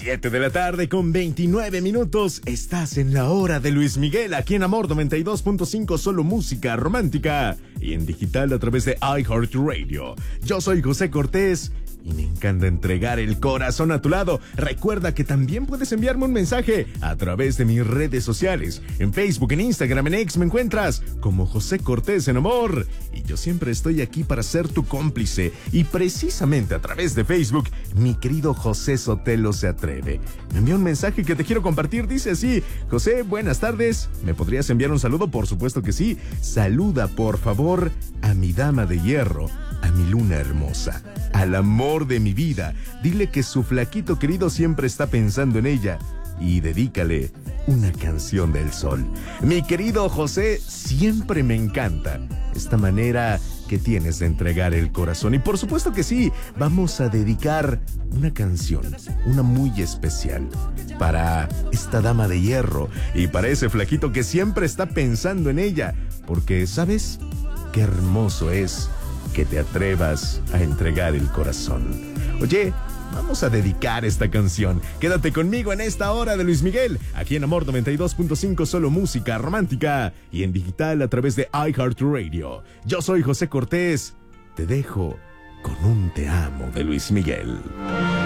7 de la tarde con 29 minutos. Estás en la hora de Luis Miguel, aquí en Amor 92.5, solo música romántica. Y en digital a través de iHeartRadio. Yo soy José Cortés y me encanta entregar el corazón a tu lado. Recuerda que también puedes enviarme un mensaje a través de mis redes sociales. En Facebook, en Instagram, en X me encuentras como José Cortés en Amor. Y yo siempre estoy aquí para ser tu cómplice. Y precisamente a través de Facebook, mi querido José Sotelo se atreve. Me envió un mensaje que te quiero compartir. Dice así: José, buenas tardes. ¿Me podrías enviar un saludo? Por supuesto que sí. Saluda, por favor, a mi dama de hierro, a mi luna hermosa, al amor de mi vida. Dile que su flaquito querido siempre está pensando en ella. Y dedícale una canción del sol. Mi querido José, siempre me encanta esta manera que tienes de entregar el corazón. Y por supuesto que sí, vamos a dedicar una canción, una muy especial, para esta dama de hierro y para ese flaquito que siempre está pensando en ella. Porque, ¿sabes qué hermoso es que te atrevas a entregar el corazón? Oye, vamos a dedicar esta canción. Quédate conmigo en esta hora de Luis Miguel, aquí en Amor 92.5, solo música romántica, y en digital a través de iHeartRadio. Yo soy José Cortés. Te dejo con un te amo de Luis Miguel.